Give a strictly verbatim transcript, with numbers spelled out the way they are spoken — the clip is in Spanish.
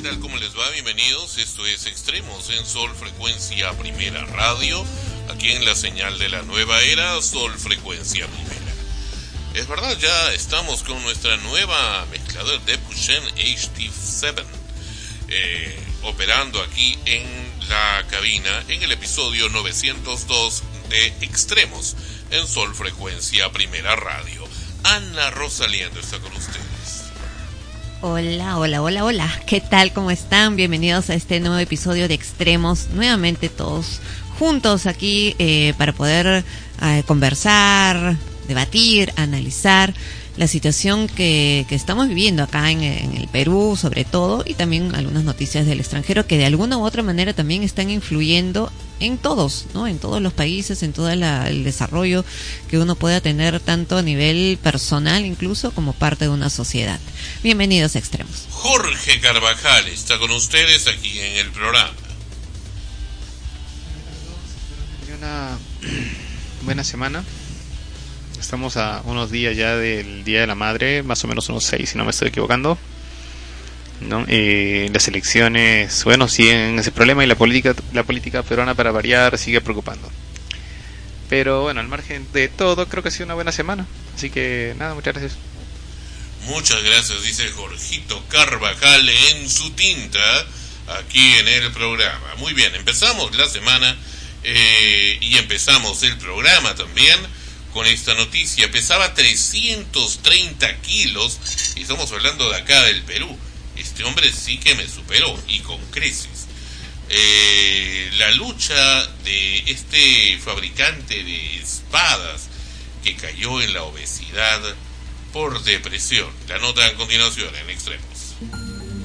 tal? ¿Cómo les va? Bienvenidos. Esto es Extremos en Sol Frecuencia Primera Radio, aquí en la señal de la nueva era, Sol Frecuencia Primera. Es verdad, ya estamos con nuestra nueva mezcladora Depushen H T siete, eh, operando aquí en la cabina en el episodio novecientos dos de Extremos en Sol Frecuencia Primera Radio. Ana Rosaliendo está con ustedes. Hola, hola, hola, hola. ¿Qué tal? ¿Cómo están? Bienvenidos a este nuevo episodio de Extremos. Nuevamente todos juntos aquí eh, para poder eh, conversar, debatir, analizar la situación que, que estamos viviendo acá en, en el Perú, sobre todo, y también algunas noticias del extranjero que de alguna u otra manera también están influyendo en todos, ¿no? En todos los países, en todo la, el desarrollo que uno pueda tener tanto a nivel personal incluso como parte de una sociedad. Bienvenidos a Extremos. Jorge Carvajal está con ustedes aquí en el programa. Una buena semana. Estamos a unos días ya del Día de la Madre, más o menos unos seis, si no me estoy equivocando, ¿no? Eh, las elecciones, bueno, siguen ese problema y la política, la política peruana, para variar, sigue preocupando. Pero bueno, al margen de todo, creo que ha sido una buena semana. Así que nada, muchas gracias. Muchas gracias, dice Jorgito Carvajal en su tinta, aquí en el programa. Muy bien, empezamos la semana eh, y empezamos el programa también con esta noticia. Pesaba trescientos treinta kilos y estamos hablando de acá del Perú. Este hombre sí que me superó y con creces. Eh, la lucha de este fabricante de espadas que cayó en la obesidad por depresión. La nota a continuación en Extremos.